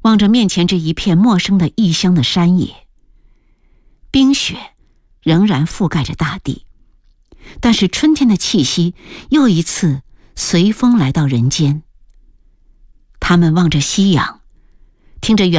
望着面前这一片陌生的异乡的山野，冰雪仍然覆盖着大地，但是春天的气息又一次随风来到人间。他们望着夕阳，听着远